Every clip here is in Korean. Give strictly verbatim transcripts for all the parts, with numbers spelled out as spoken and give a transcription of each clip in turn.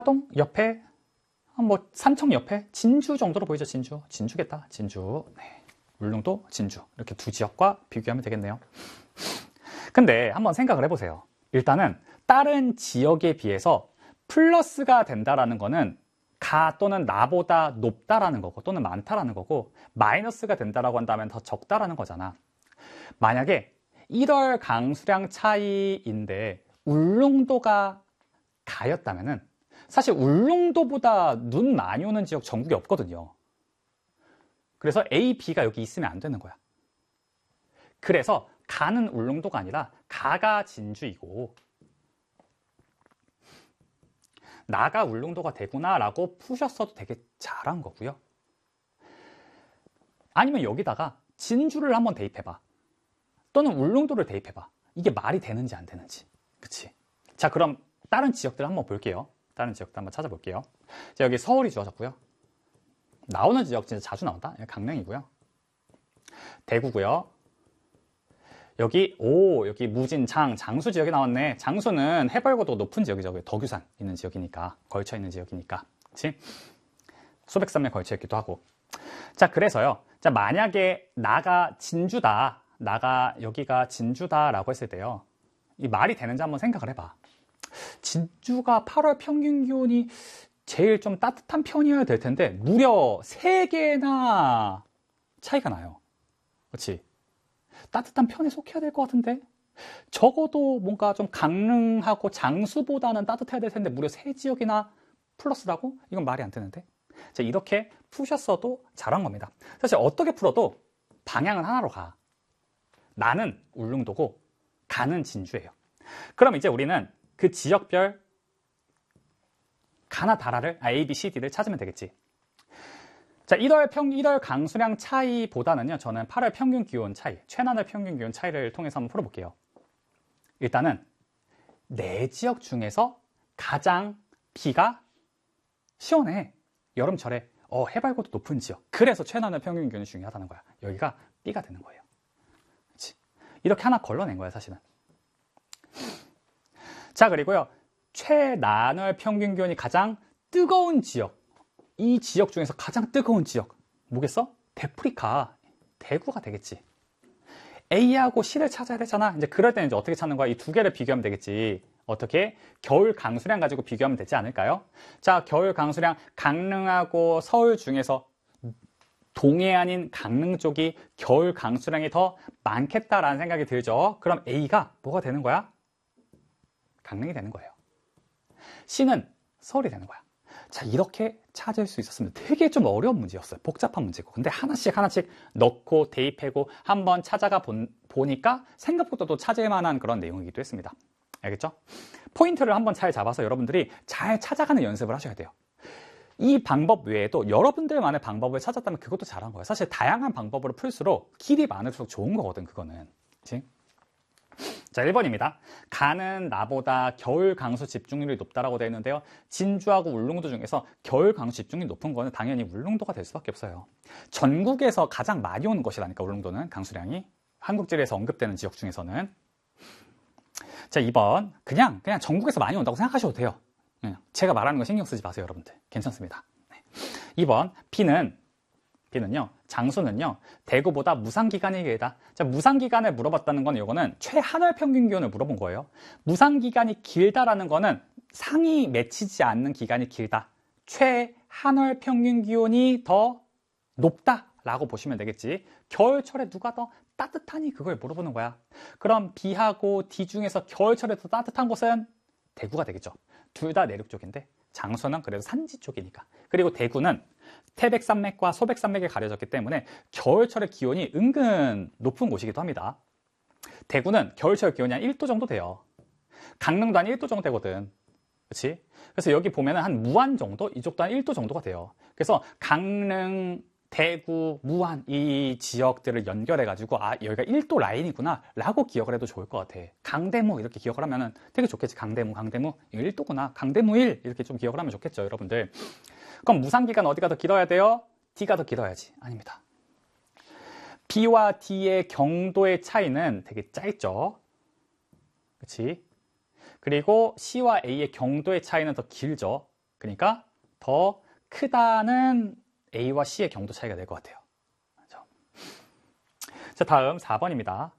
동 옆에 뭐 삼청 옆에 진주 정도로 보이죠. 진주. 진주겠다. 진주. 네. 울릉도, 진주. 이렇게 두 지역과 비교하면 되겠네요. 근데 한번 생각을 해보세요. 일단은 다른 지역에 비해서 플러스가 된다라는 거는 가 또는 나보다 높다라는 거고 또는 많다라는 거고, 마이너스가 된다라고 한다면 더 적다라는 거잖아. 만약에 일월 강수량 차이인데 울릉도가 가였다면은 사실 울릉도보다 눈 많이 오는 지역 전국에 없거든요. 그래서 A, B가 여기 있으면 안 되는 거야. 그래서 가는 울릉도가 아니라 가가 진주이고 나가 울릉도가 되구나 라고 푸셨어도 되게 잘한 거고요. 아니면 여기다가 진주를 한번 대입해봐. 또는 울릉도를 대입해봐. 이게 말이 되는지 안 되는지. 그치? 자, 그럼 다른 지역들 한번 볼게요. 다른 지역들 한번 찾아볼게요. 자, 여기 서울이 주어졌고요. 나오는 지역 진짜 자주 나온다. 강릉이고요. 대구고요. 여기 오 여기 무진, 장, 장수 지역이 나왔네. 장수는 해발고도 높은 지역이죠. 덕유산 있는 지역이니까, 걸쳐 있는 지역이니까, 그렇지? 소백산맥 걸쳐 있기도 하고. 자, 그래서요. 자, 만약에 나가 진주다, 나가 여기가 진주다라고 했을 때요. 이 말이 되는지 한번 생각을 해봐. 진주가 팔월 평균 기온이 제일 좀 따뜻한 편이어야 될 텐데 무려 세 개나 차이가 나요. 그렇지? 따뜻한 편에 속해야 될 것 같은데 적어도 뭔가 좀 강릉하고 장수보다는 따뜻해야 될 텐데 무려 세 지역이나 플러스라고? 이건 말이 안 되는데. 자, 이렇게 푸셨어도 잘한 겁니다. 사실 어떻게 풀어도 방향은 하나로 가. 나는 울릉도고 가는 진주예요. 그럼 이제 우리는 그 지역별 가나 다라를 아, A, B, C, D를 찾으면 되겠지. 자, 일월 평, 일월 강수량 차이보다는요, 저는 팔월 평균 기온 차이, 최나절 평균 기온 차이를 통해서 한번 풀어볼게요. 일단은 네 지역 중에서 가장 비가 시원해. 여름철에 어, 해발고도 높은 지역. 그래서 최나절 평균 기온이 중요하다는 거야. 여기가 B가 되는 거예요. 그렇지? 이렇게 하나 걸러낸 거야, 사실은. 자, 그리고요, 최나절 평균 기온이 가장 뜨거운 지역. 이 지역 중에서 가장 뜨거운 지역 뭐겠어? 데프리카, 대구가 되겠지. A하고 C를 찾아야 되잖아. 이제 그럴 때는 이제 어떻게 찾는 거야? 이 두 개를 비교하면 되겠지. 어떻게? 겨울 강수량 가지고 비교하면 되지 않을까요? 자, 겨울 강수량 강릉하고 서울 중에서 동해안인 강릉 쪽이 겨울 강수량이 더 많겠다라는 생각이 들죠. 그럼 A가 뭐가 되는 거야? 강릉이 되는 거예요. C는 서울이 되는 거야. 자, 이렇게 찾을 수 있었으면 되게 좀 어려운 문제였어요. 복잡한 문제고. 근데 하나씩 하나씩 넣고 대입하고 한번 찾아가 본, 보니까 생각보다도 찾을 만한 그런 내용이기도 했습니다. 알겠죠? 포인트를 한번 잘 잡아서 여러분들이 잘 찾아가는 연습을 하셔야 돼요. 이 방법 외에도 여러분들만의 방법을 찾았다면 그것도 잘한 거예요. 사실 다양한 방법으로 풀수록 길이 많을수록 좋은 거거든, 그거는. 그치? 자, 일 번입니다. 가는 나보다 겨울 강수 집중률이 높다라고 되어 있는데요. 진주하고 울릉도 중에서 겨울 강수 집중률이 높은 거는 당연히 울릉도가 될 수밖에 없어요. 전국에서 가장 많이 오는 것이라니까, 울릉도는 강수량이. 한국지리에서 언급되는 지역 중에서는. 자, 이 번. 그냥, 그냥 전국에서 많이 온다고 생각하셔도 돼요. 제가 말하는 거 신경 쓰지 마세요, 여러분들. 괜찮습니다. 네. 이 번. B는 B는요, 장수는요, 대구보다 무상기간이 길다. 자, 무상기간을 물어봤다는 건 이거는 최한월 평균 기온을 물어본 거예요. 무상기간이 길다라는 거는 상이 맺히지 않는 기간이 길다. 최한월 평균 기온이 더 높다라고 보시면 되겠지. 겨울철에 누가 더 따뜻하니 그걸 물어보는 거야. 그럼 B하고 D 중에서 겨울철에 더 따뜻한 곳은 대구가 되겠죠. 둘 다 내륙 쪽인데 장수는 그래도 산지 쪽이니까. 그리고 대구는 태백산맥과 소백산맥에 가려졌기 때문에 겨울철의 기온이 은근 높은 곳이기도 합니다. 대구는 겨울철 기온이 한 일 도 정도 돼요. 강릉도 한 일 도 정도 되거든. 그렇지? 그래서 여기 보면은 한 무안 정도? 이쪽도 한 일 도 정도가 돼요. 그래서 강릉, 대구, 무안 이 지역들을 연결해가지고 아, 여기가 일 도 라인이구나 라고 기억을 해도 좋을 것 같아. 강대무 이렇게 기억을 하면은 되게 좋겠지. 강대무, 강대무 이거 일 도구나. 강대무 일 이렇게 좀 기억을 하면 좋겠죠, 여러분들. 그럼 무상기간 어디가 더 길어야 돼요? D가 더 길어야지. 아닙니다. B와 D의 경도의 차이는 되게 짧죠. 그렇지? 그리고 C와 A의 경도의 차이는 더 길죠. 그러니까 더 크다는 A와 C의 경도 차이가 될 것 같아요. 그렇죠? 자, 다음 사 번입니다.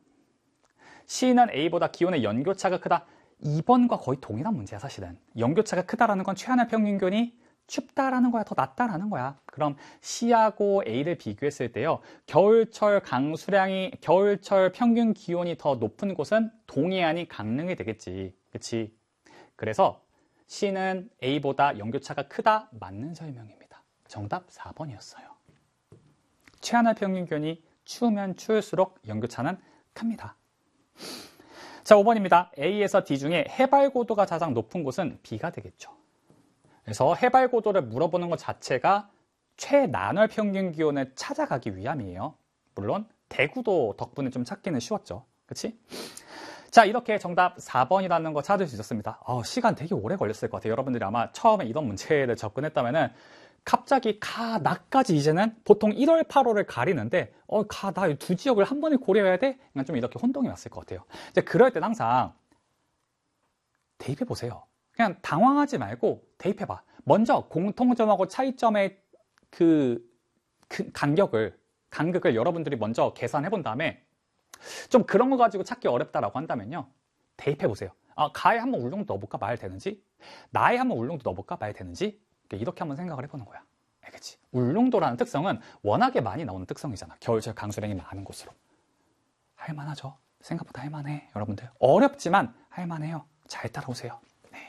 C는 A보다 기온의 연교차가 크다. 이 번과 거의 동일한 문제야, 사실은. 연교차가 크다라는 건 최하늘 평균기온이 춥다라는 거야, 더 낮다라는 거야. 그럼 C하고 A를 비교했을 때요, 겨울철 강수량이, 겨울철 평균 기온이 더 높은 곳은 동해안이 강릉이 되겠지. 그치? 그래서 C는 A보다 연교차가 크다, 맞는 설명입니다. 정답 사 번이었어요. 최하늘 평균 기온이 추우면 추울수록 연교차는 큽니다. 자, 오 번입니다. A에서 D 중에 해발 고도가 가장 높은 곳은 B가 되겠죠. 그래서 해발 고도를 물어보는 것 자체가 최난월 평균 기온을 찾아가기 위함이에요. 물론 대구도 덕분에 좀 찾기는 쉬웠죠. 그치? 자, 이렇게 정답 사 번이라는 거 찾을 수 있었습니다. 어, 시간 되게 오래 걸렸을 것 같아요. 여러분들이 아마 처음에 이런 문제를 접근했다면은 갑자기 가, 나까지 이제는 보통 일월, 팔월을 가리는데 어, 가, 나 두 지역을 한 번에 고려해야 돼? 그냥 좀 이렇게 혼동이 왔을 것 같아요. 이제 그럴 땐 항상 대입해 보세요. 그냥 당황하지 말고 대입해 봐. 먼저 공통점하고 차이점의 그, 그 간격을, 간극을 여러분들이 먼저 계산해 본 다음에 좀 그런 거 가지고 찾기 어렵다라고 한다면요, 대입해 보세요. 아, 가에 한번 울릉도 넣어볼까? 말 되는지? 나에 한번 울릉도 넣어볼까? 말 되는지? 이렇게 한번 생각을 해보는 거야. 알겠지? 울릉도라는 특성은 워낙에 많이 나오는 특성이잖아. 겨울철 강수량이 많은 곳으로. 할만하죠? 생각보다 할만해, 여러분들. 어렵지만 할만해요. 잘 따라오세요. 네.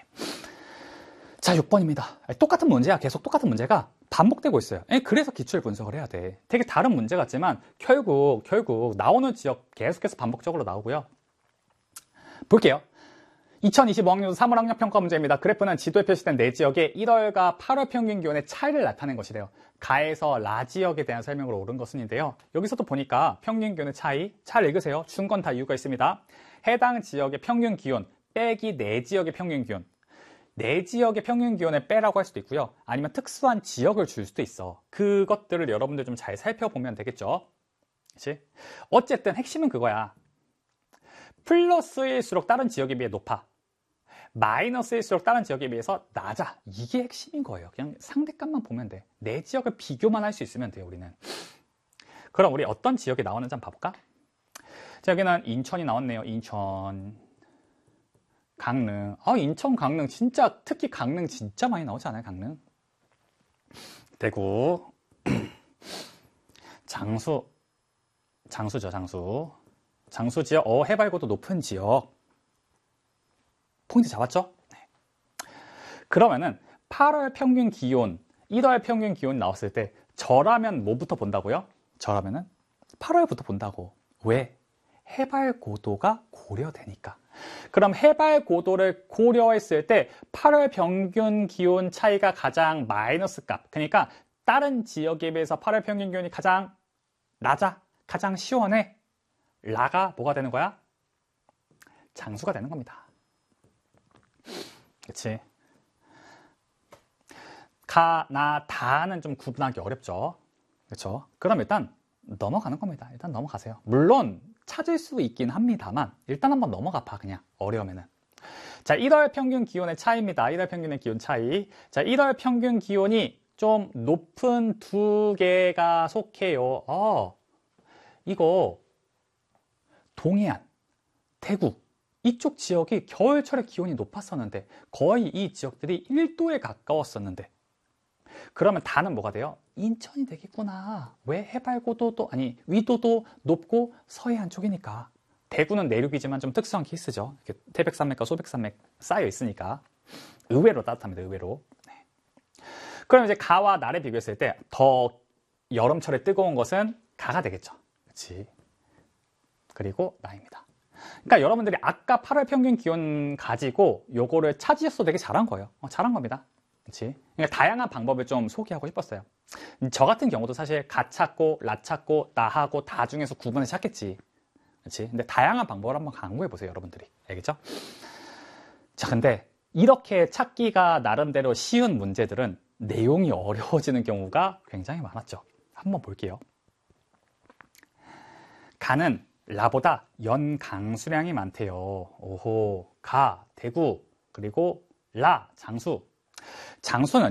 자, 육 번입니다. 똑같은 문제야. 계속 똑같은 문제가 반복되고 있어요. 그래서 기출 분석을 해야 돼. 되게 다른 문제 같지만 결국 결국 나오는 지역 계속해서 반복적으로 나오고요. 볼게요. 이천이십오 학년 삼 월 학력 평가 문제입니다. 그래프는 지도에 표시된 네 지역의 일월과 팔월 평균 기온의 차이를 나타낸 것이래요. 가에서 라 지역에 대한 설명으로 옳은 것은인데요. 여기서도 보니까 평균 기온의 차이, 잘 읽으세요. 준 건 다 이유가 있습니다. 해당 지역의 평균 기온 빼기 네 지역의 평균 기온. 네 지역의 평균 기온을 빼라고 할 수도 있고요. 아니면 특수한 지역을 줄 수도 있어. 그것들을 여러분들 좀 잘 살펴보면 되겠죠. 그치? 어쨌든 핵심은 그거야. 플러스일수록 다른 지역에 비해 높아. 마이너스일수록 다른 지역에 비해서 낮아. 이게 핵심인 거예요. 그냥 상대값만 보면 돼. 내 지역을 비교만 할 수 있으면 돼요, 우리는. 그럼 우리 어떤 지역이 나오는지 한번 봐볼까? 자, 여기는 인천이 나왔네요. 인천, 강릉. 아, 인천, 강릉 진짜, 특히 강릉 진짜 많이 나오지 않아요, 강릉? 대구, 장수, 장수죠, 장수. 장수 지역, 어, 해발고도 높은 지역. 포인트 잡았죠? 네. 그러면은 팔월 평균 기온, 일월 평균 기온 나왔을 때 저라면 뭐부터 본다고요? 저라면은 팔월부터 본다고. 왜? 해발 고도가 고려되니까. 그럼 해발 고도를 고려했을 때 팔월 평균 기온 차이가 가장 마이너스 값. 그러니까 다른 지역에 비해서 팔월 평균 기온이 가장 낮아, 가장 시원해. 라가 뭐가 되는 거야? 장수가 되는 겁니다. 그치? 가, 나, 다는 좀 구분하기 어렵죠. 그렇죠? 그럼 일단 넘어가는 겁니다. 일단 넘어가세요. 물론 찾을 수 있긴 합니다만 일단 한번 넘어가 봐, 그냥 어려우면은. 자, 일월 평균 기온의 차이입니다. 일월 평균의 기온 차이. 자, 일월 평균 기온이 좀 높은 두 개가 속해요. 어, 이거 동해안, 대구 이쪽 지역이 겨울철에 기온이 높았었는데 거의 이 지역들이 일 도에 가까웠었는데, 그러면 다는 뭐가 돼요? 인천이 되겠구나. 왜? 해발 고도도 아니 위도도 높고 서해안 쪽이니까. 대구는 내륙이지만 좀 특수한 케이스죠. 이렇게 태백산맥과 소백산맥 쌓여 있으니까. 의외로 따뜻합니다. 의외로. 네. 그럼 이제 가와 나를 비교했을 때 더 여름철에 뜨거운 것은 가가 되겠죠. 그렇지? 그리고 나입니다. 그러니까 여러분들이 아까 팔월 평균 기온 가지고 요거를 찾으셔서 되게 잘한 거예요. 어, 잘한 겁니다. 그렇지? 그러니까 다양한 방법을 좀 소개하고 싶었어요. 저 같은 경우도 사실 가 찾고, 라 찾고, 나하고 다 중에서 구분을 찾겠지. 그렇지? 근데 다양한 방법을 한번 강구해 보세요, 여러분들이. 알겠죠? 자, 근데 이렇게 찾기가 나름대로 쉬운 문제들은 내용이 어려워지는 경우가 굉장히 많았죠. 한번 볼게요. 가는 라보다 연 강수량이 많대요. 오호, 가, 대구, 그리고 라, 장수. 장소는